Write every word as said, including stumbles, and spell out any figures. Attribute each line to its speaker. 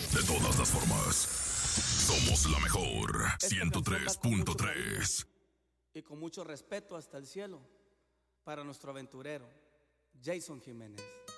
Speaker 1: De todas las formas, somos la mejor. ciento tres punto tres.
Speaker 2: Y con mucho respeto hasta el cielo para nuestro aventurero, Jason Jiménez.